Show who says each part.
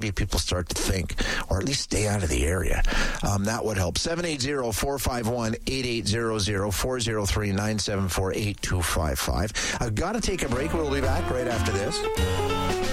Speaker 1: maybe people start to think, or at least stay out of the area. That would help. 780-451-8800, 403-974-8255. I've got to take a break. We'll be back right after this.